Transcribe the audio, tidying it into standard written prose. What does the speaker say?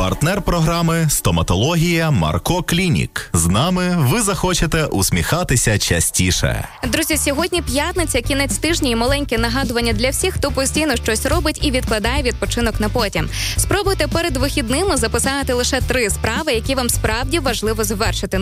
Партнер програми «Стоматологія Марко Клінік». З нами ви захочете усміхатися частіше. Друзі, сьогодні п'ятниця, кінець тижня і маленьке нагадування для всіх, хто постійно щось робить і відкладає відпочинок на потім. Спробуйте перед вихідними записати лише 3 справи, які вам справді важливо завершити.